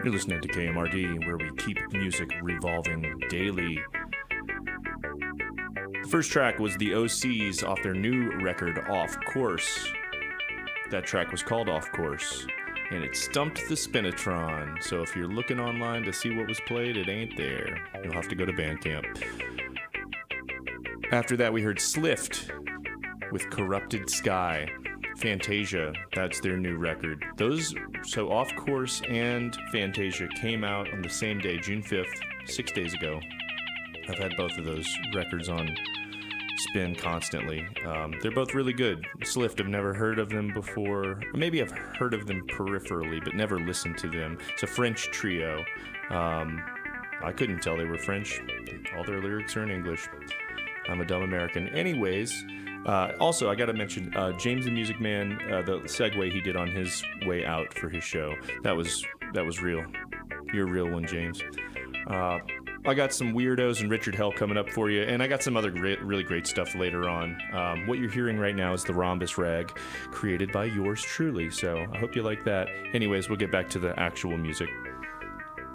You're listening to KMRD, where we keep music revolving daily. The first track was the OCs off their new record, Off Course. That track was called Off Course, and it stumped the Spinitron. So if you're looking online to see what was played, it ain't there. You'll have to go to Bandcamp. After that, we heard Slift with Corrupted Sky. Fantasia, that's their new record. So Off Course and Fantasia came out on the same day, June 5th, 6 days ago. I've had both of those records on spin constantly. They're both really good. Slift, I've never heard of them before. Maybe I've heard of them peripherally, but never listened to them. It's a French trio. I couldn't tell they were French. All their lyrics are in English. I'm a dumb American. Anyways, also, I got to mention James the Music Man, the segue he did on his way out for his show. That was real. You're a real one, James. I got some Weirdos and Richard Hell coming up for you, and I got some other really great stuff later on. What you're hearing right now is the Rhombus Rag, created by yours truly, so I hope you like that. Anyways, we'll get back to the actual music.